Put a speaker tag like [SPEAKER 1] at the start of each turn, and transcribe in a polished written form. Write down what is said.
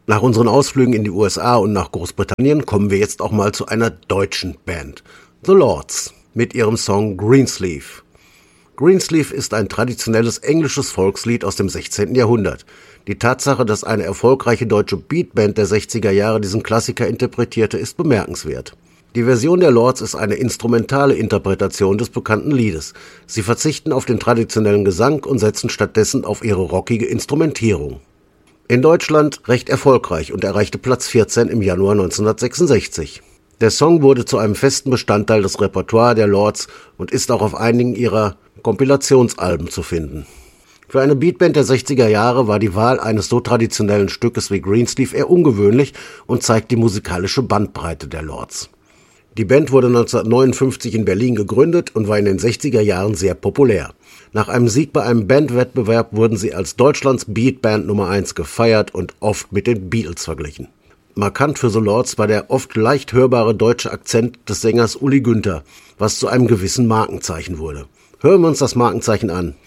[SPEAKER 1] Nach unseren Ausflügen in die USA und nach Großbritannien kommen wir jetzt auch mal zu einer deutschen Band. The Lords mit ihrem Song Greensleeve. Greensleeve ist ein traditionelles englisches Volkslied aus dem 16. Jahrhundert. Die Tatsache, dass eine erfolgreiche deutsche Beatband der 60er Jahre diesen Klassiker interpretierte, ist bemerkenswert. Die Version der Lords ist eine instrumentale Interpretation des bekannten Liedes. Sie verzichten auf den traditionellen Gesang und setzen stattdessen auf ihre rockige Instrumentierung. In Deutschland recht erfolgreich und erreichte Platz 14 im Januar 1966. Der Song wurde zu einem festen Bestandteil des Repertoires der Lords und ist auch auf einigen ihrer Kompilationsalben zu finden. Für eine Beatband der 60er Jahre war die Wahl eines so traditionellen Stückes wie Greensleeve eher ungewöhnlich und zeigt die musikalische Bandbreite der Lords. Die Band wurde 1959 in Berlin gegründet und war in den 60er Jahren sehr populär. Nach einem Sieg bei einem Bandwettbewerb wurden sie als Deutschlands Beatband Nummer 1 gefeiert und oft mit den Beatles verglichen. Markant für The Lords war der oft leicht hörbare deutsche Akzent des Sängers Uli Günther, was zu einem gewissen Markenzeichen wurde. Hören wir uns das Markenzeichen an.